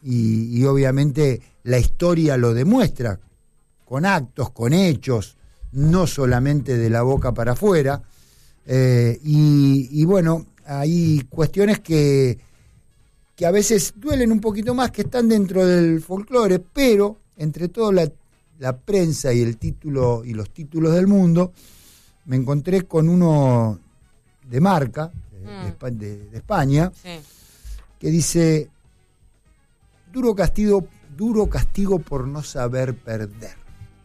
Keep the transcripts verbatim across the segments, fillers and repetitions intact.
y, y obviamente la historia lo demuestra, con actos, con hechos, no solamente de la boca para afuera. Eh, y, y bueno, hay cuestiones que, que a veces duelen un poquito más, que están dentro del folclore, pero entre todo la, la prensa y el título y los títulos del mundo, me encontré con uno de Marca, de, mm. de, de España, sí. que dice: duro castigo, duro castigo por no saber perder.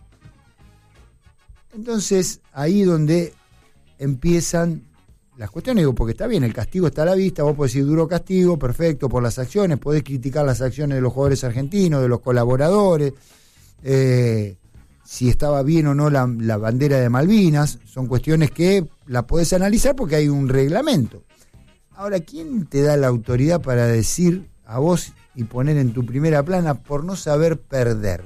Entonces, ahí donde empiezan las cuestiones, digo, porque está bien, el castigo está a la vista, vos podés decir duro castigo, perfecto, por las acciones, podés criticar las acciones de los jugadores argentinos, de los colaboradores, eh, si estaba bien o no la, la bandera de Malvinas, son cuestiones que la podés analizar porque hay un reglamento. Ahora, ¿quién te da la autoridad para decir a vos y poner en tu primera plana por no saber perder?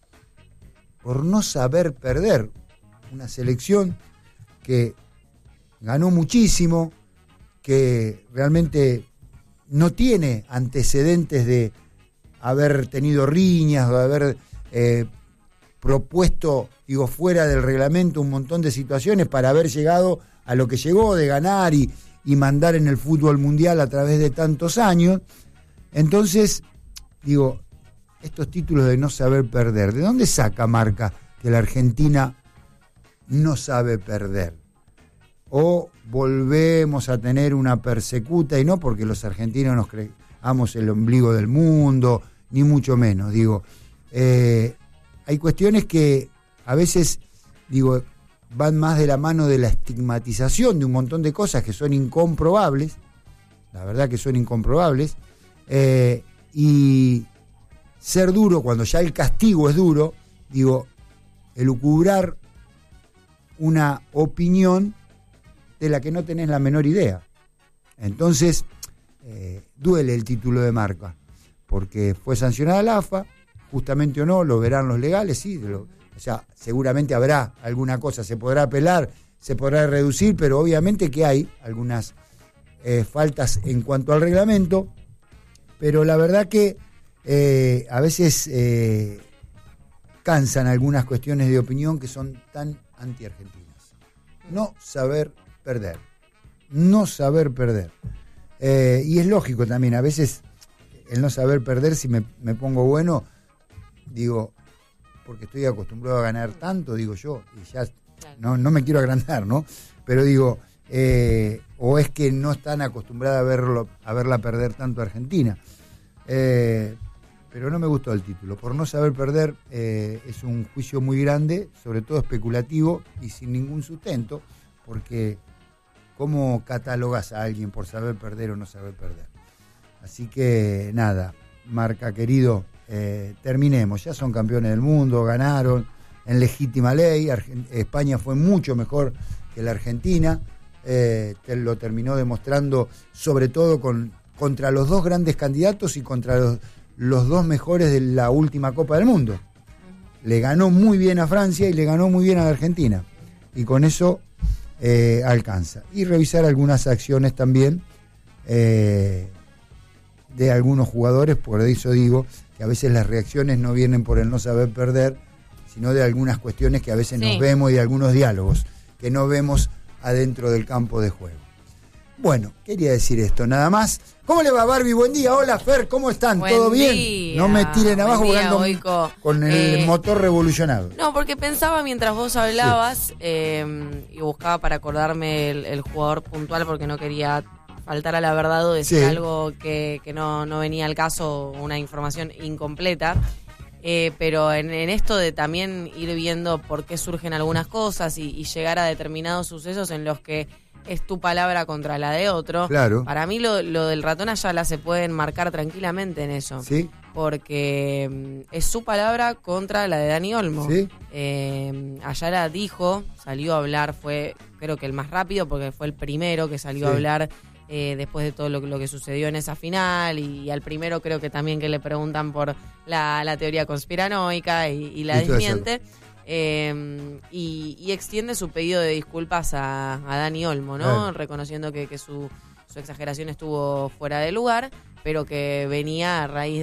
Por no saber perder. Una selección que ganó muchísimo, que realmente no tiene antecedentes de haber tenido riñas, de haber eh, propuesto, digo, fuera del reglamento un montón de situaciones para haber llegado a lo que llegó, de ganar y, y mandar en el fútbol mundial a través de tantos años. Entonces, digo, estos títulos de no saber perder, ¿de dónde saca Marca que la Argentina no sabe perder? O volvemos a tener una persecuta, y no porque los argentinos nos creamos el ombligo del mundo, ni mucho menos, digo, eh, hay cuestiones que a veces, digo, van más de la mano de la estigmatización de un montón de cosas que son incomprobables, la verdad que son incomprobables, eh, y ser duro cuando ya el castigo es duro, digo, elucubrar una opinión de la que no tenés la menor idea. Entonces, eh, duele el título de Marca, porque fue sancionada la A F A, justamente o no, lo verán los legales, sí, lo, o sea, seguramente habrá alguna cosa, se podrá apelar, se podrá reducir, pero obviamente que hay algunas eh, faltas en cuanto al reglamento, pero la verdad que eh, a veces eh, cansan algunas cuestiones de opinión que son tan anti-argentinas. No saber perder, no saber perder. Eh, y es lógico también, a veces el no saber perder, si me, me pongo bueno, digo, porque estoy acostumbrado a ganar tanto, digo yo, y ya no, no me quiero agrandar, ¿no? Pero digo, eh, o es que no están acostumbrados a verlo, a verla perder tanto a Argentina. Eh, pero no me gustó el título. Por no saber perder, eh, es un juicio muy grande, sobre todo especulativo y sin ningún sustento, porque ¿cómo catalogas a alguien por saber perder o no saber perder? Así que nada, Marca querido, eh, terminemos. Ya son campeones del mundo, ganaron en legítima ley. Argen- España fue mucho mejor que la Argentina, eh, lo terminó demostrando, sobre todo con, contra los dos grandes candidatos y contra los los dos mejores de la última Copa del Mundo. Le ganó muy bien a Francia y le ganó muy bien a la Argentina. Y con eso eh, alcanza. Y revisar algunas acciones también eh, de algunos jugadores, por eso digo que a veces las reacciones no vienen por el no saber perder, sino de algunas cuestiones que a veces sí. nos vemos y de algunos diálogos que no vemos adentro del campo de juego. Bueno, quería decir esto, nada más. ¿Cómo le va, Barbie? Buen día. Hola, Fer, ¿cómo están? Buen ¿Todo bien? Día. No me tiren abajo día, volando Oiko. con el eh, motor revolucionado. No, porque pensaba mientras vos hablabas sí. eh, y buscaba para acordarme el, el jugador puntual, porque no quería faltar a la verdad o decir sí. algo que, que no, no venía al caso, una información incompleta. Eh, pero en, en esto de también ir viendo por qué surgen algunas cosas y, y llegar a determinados sucesos en los que es tu palabra contra la de otro. Claro. Para mí lo, lo del ratón Ayala se puede enmarcar tranquilamente en eso. Sí. Porque um, es su palabra contra la de Dani Olmo. Sí. Eh, Ayala dijo, salió a hablar, fue creo que el más rápido porque fue el primero que salió sí. a hablar eh, después de todo lo, lo que sucedió en esa final, y, y al primero creo que también que le preguntan por la, la teoría conspiranoica y, y la desmiente. Eh, y, y extiende su pedido de disculpas a, a Dani Olmo, ¿no? Ay. Reconociendo que, que su, su exageración estuvo fuera de lugar, pero que venía a raíz